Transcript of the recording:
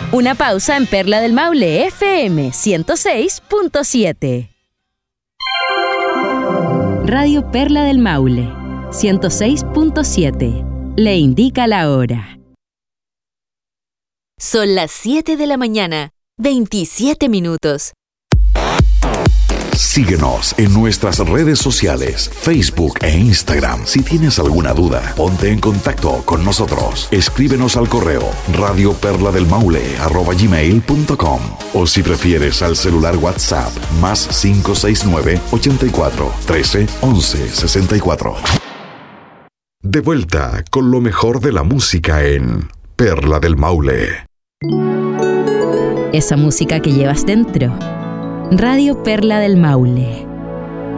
Una pausa en Perla del Maule FM 106.7. Radio Perla del Maule 106.7. Le indica la hora. Son las 7 de la mañana, 27 minutos. Síguenos en nuestras redes sociales, Facebook e Instagram. Si tienes alguna duda, ponte en contacto con nosotros. Escríbenos al correo radioperladelmaule@gmail.com o si prefieres al celular WhatsApp +569 84 13 11 64. De vuelta con lo mejor de la música en Perla del Maule. Esa música que llevas dentro. Radio Perla del Maule.